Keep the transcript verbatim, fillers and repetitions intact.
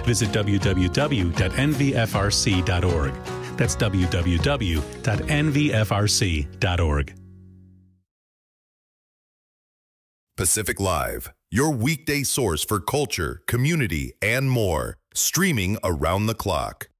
Visit w w w dot n v f r c dot org. That's w w w dot n v f r c dot org. Pacific Live, your weekday source for culture, community, and more, streaming around the clock.